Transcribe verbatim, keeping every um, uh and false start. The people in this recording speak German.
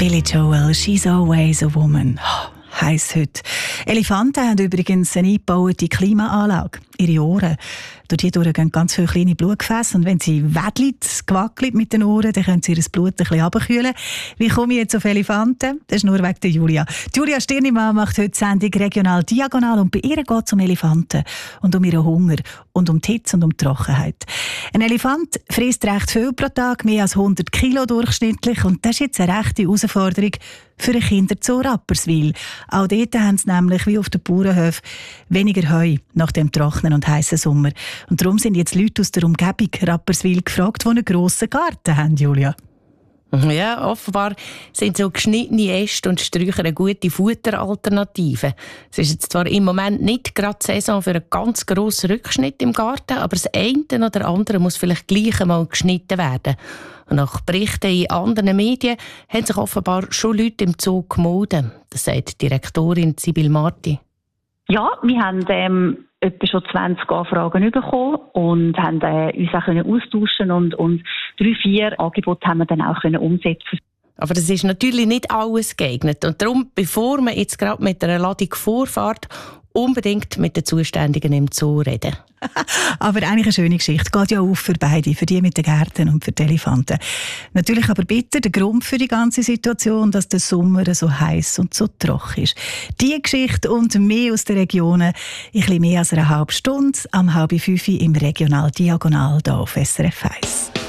Billy Joel, «She's Always a Woman». Oh, heisst heute. Elefanten haben übrigens eine eingebaute Klimaanlage. Ihre Ohren, durch die durch gehen ganz viele kleine Blutgefäße. Und wenn sie weddeln, gewackelt mit den Ohren, dann können sie ihr Blut ein bisschen runterkühlen. Wie komme ich jetzt auf Elefanten? Das ist nur wegen der Julia. Julia Stirnimann macht heute die Sendung «Regional Diagonal» und bei ihr geht es um Elefanten und um ihren Hunger und um die Hitze und um die Trockenheit. Ein Elefant frisst recht viel pro Tag, mehr als hundert Kilo durchschnittlich, und das ist jetzt eine rechte Herausforderung für ein Kinderzoo Rapperswil. Auch dort haben sie nämlich, wie auf den Bauernhöfen, weniger Heu nach dem trockenen und heißen Sommer. Und darum sind jetzt Leute aus der Umgebung Rapperswil gefragt, die einen grossen Garten haben, Julia. Ja, offenbar sind so geschnittene Äste und Sträucher eine gute Futteralternative. Es ist jetzt zwar im Moment nicht gerade die Saison für einen ganz grossen Rückschnitt im Garten, aber das eine oder andere muss vielleicht gleich einmal geschnitten werden. Und nach Berichten in anderen Medien haben sich offenbar schon Leute im Zoo gemeldet. Das sagt die Direktorin Sibyl Marti. Ja, wir haben ähm, etwa schon zwanzig Anfragen bekommen und haben äh, uns auch können austauschen und, und drei, vier Angebote haben wir dann auch können umsetzen. Aber das ist natürlich nicht alles geeignet. Und darum, bevor man jetzt gerade mit einer Ladung vorfährt, unbedingt mit den Zuständigen im Zoo reden. Aber eigentlich eine schöne Geschichte. Geht ja auf für beide, für die mit den Gärten und für die Elefanten. Natürlich aber bitte der Grund für die ganze Situation, dass der Sommer so heiß und so trocken ist. Diese Geschichte und mehr aus den Regionen, ein bisschen mehr als eine halbe Stunde, am halb fünf im Regional Diagonal hier auf S R F eins.